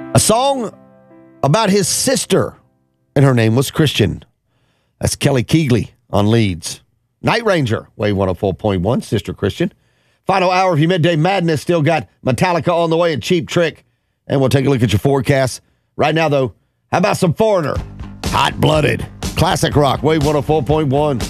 A song about his sister, and her name was Christian. That's Kelly Keagley on leads. Night Ranger, Wave 104.1, Sister Christian. Final hour of your Midday Madness. Still got Metallica on the way and Cheap Trick. And we'll take a look at your forecast. Right now, though, how about some Foreigner? Hot Blooded. Classic rock, Wave 104.1.